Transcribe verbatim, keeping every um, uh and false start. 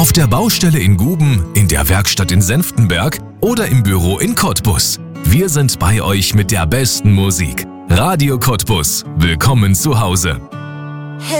Auf der Baustelle in Guben, in der Werkstatt in Senftenberg oder im Büro in Cottbus. Wir sind bei euch mit der besten Musik. Radio Cottbus. Willkommen zu Hause.